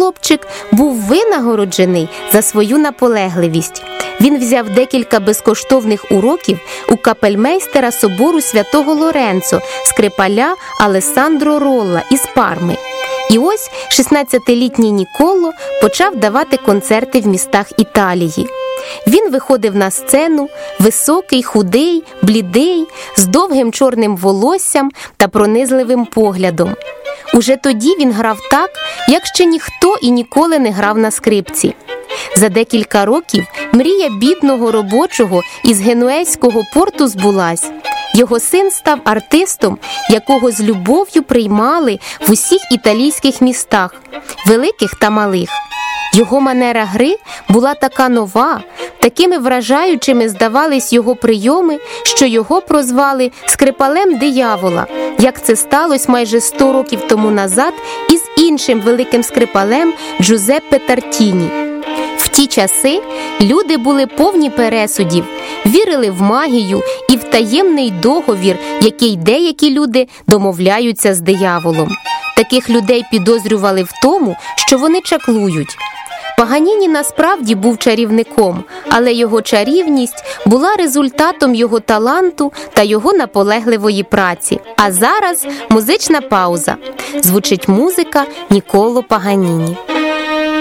хлопчик був винагороджений за свою наполегливість. Він взяв декілька безкоштовних уроків у капельмейстера собору святого Лоренцо, скрипаля Алессандро Ролла із Парми. І ось 16-літній Ніколо почав давати концерти в містах Італії. Він виходив на сцену, високий, худий, блідий, з довгим чорним волоссям та пронизливим поглядом. Уже тоді він грав так, як ще ніхто і ніколи не грав на скрипці. За декілька років мрія бідного робочого із генуезького порту збулась. Його син став артистом, якого з любов'ю приймали в усіх італійських містах, великих та малих. Його манера гри була така нова, такими вражаючими здавались його прийоми, що його прозвали «скрипалем диявола», як це сталося майже 100 років тому назад із іншим великим скрипалем Джузеппе Тартіні. В ті часи люди були повні пересудів, вірили в магію і в таємний договір, який деякі люди домовляються з дияволом. Таких людей підозрювали в тому, що вони чаклують. Паганіні насправді був чарівником, але його чарівність була результатом його таланту та його наполегливої праці. А зараз музична пауза. Звучить музика Ніколо Паганіні.